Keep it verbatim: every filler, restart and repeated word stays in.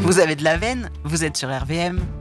Vous avez de la veine, vous êtes sur R V M.